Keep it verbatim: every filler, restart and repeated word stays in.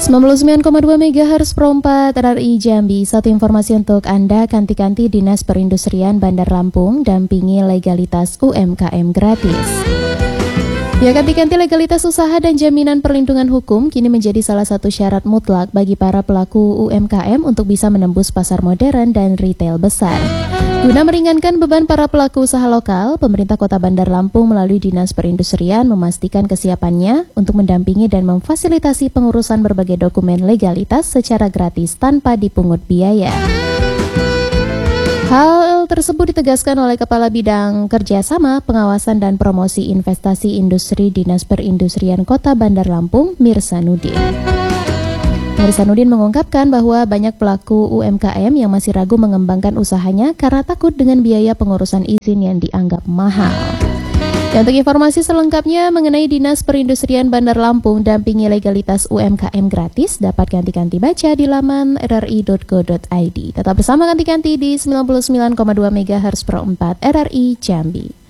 sembilan puluh sembilan koma dua megahertz Pro empat R R I Jambi. Satu informasi untuk Anda, kanti-kanti Dinas Perindustrian Bandar Lampung dampingi legalitas U M K M gratis. Ya, kanti-kanti legalitas usaha dan jaminan perlindungan hukum kini menjadi salah satu syarat mutlak bagi para pelaku U M K M untuk bisa menembus pasar modern dan retail besar. Guna meringankan beban para pelaku usaha lokal, pemerintah Kota Bandar Lampung melalui Dinas Perindustrian memastikan kesiapannya untuk mendampingi dan memfasilitasi pengurusan berbagai dokumen legalitas secara gratis tanpa dipungut biaya. Hal tersebut ditegaskan oleh Kepala Bidang Kerjasama, Pengawasan dan Promosi Investasi Industri Dinas Perindustrian Kota Bandar Lampung, Mirsanudin. Mirsanudin mengungkapkan bahwa banyak pelaku U M K M yang masih ragu mengembangkan usahanya karena takut dengan biaya pengurusan izin yang dianggap mahal. Dan untuk informasi selengkapnya mengenai Dinas Perindustrian Bandar Lampung dampingi legalitas U M K M gratis, dapat kanti-kanti baca di laman r r i dot go dot i d. Tetap bersama kanti-kanti di sembilan puluh sembilan koma dua megahertz Pro empat R R I Jambi.